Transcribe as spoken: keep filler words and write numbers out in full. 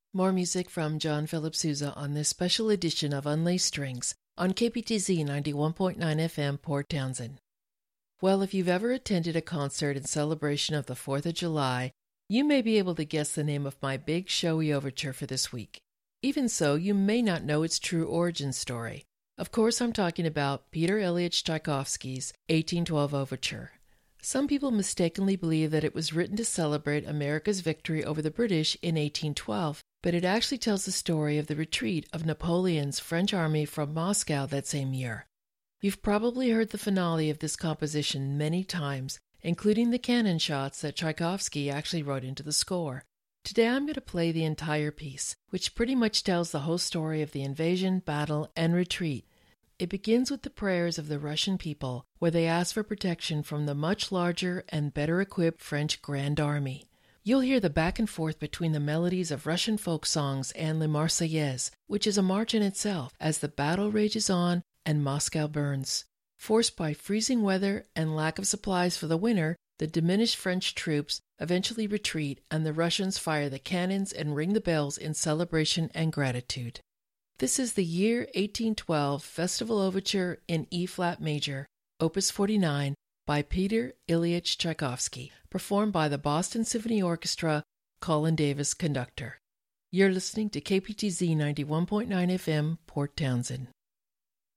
More music from John Philip Sousa on this special edition of Unlaced Strings on K P T Z ninety-one point nine F M, Port Townsend. Well, if you've ever attended a concert in celebration of the fourth of July, you may be able to guess the name of my big showy overture for this week. Even so, you may not know its true origin story. Of course, I'm talking about Peter Ilyich Tchaikovsky's eighteen twelve Overture. Some people mistakenly believe that it was written to celebrate America's victory over the British in eighteen twelve, but it actually tells the story of the retreat of Napoleon's French army from Moscow that same year. You've probably heard the finale of this composition many times, including the cannon shots that Tchaikovsky actually wrote into the score. Today I'm going to play the entire piece, which pretty much tells the whole story of the invasion, battle, and retreat. It begins with the prayers of the Russian people, where they ask for protection from the much larger and better equipped French Grand Army. You'll hear the back and forth between the melodies of Russian folk songs and La Marseillaise, which is a march in itself, as the battle rages on and Moscow burns. Forced by freezing weather and lack of supplies for the winter, the diminished French troops eventually retreat and the Russians fire the cannons and ring the bells in celebration and gratitude. This is the year eighteen twelve Festival Overture in E-flat major, Opus forty-nine, by Peter Ilyich Tchaikovsky, performed by the Boston Symphony Orchestra, Colin Davis, conductor. You're listening to K P T Z ninety-one point nine F M, Port Townsend.